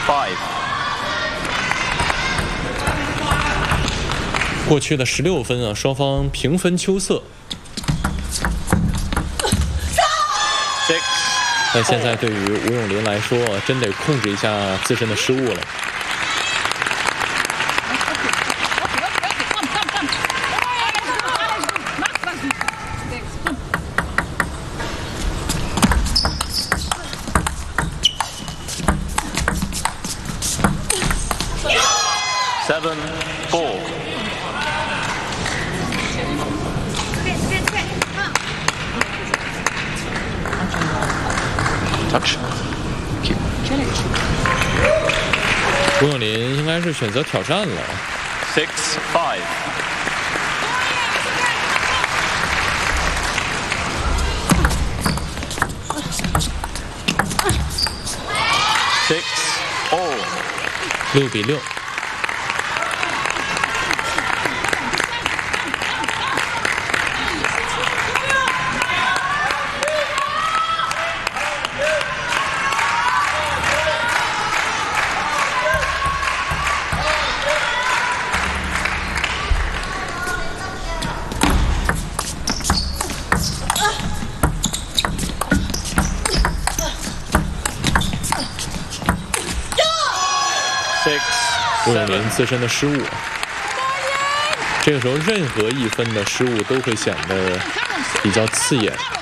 5。 过去的16分啊，双方平分秋色。但现在对于吴永林来说，真得控制一下自身的失误了。 7-4。Touch。 吴永林应该是选择挑战了。 6-5。 6-6。吴永林自身的失误，这个时候任何一分的失误都会显得比较刺眼。